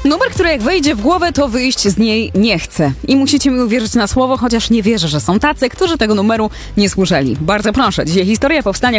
Numer, który jak wejdzie w głowę, to wyjść z niej nie chce. I musicie mi uwierzyć na słowo, chociaż nie wierzę, że są tacy, którzy tego numeru nie słyszeli. Bardzo proszę, dzisiaj historia powstania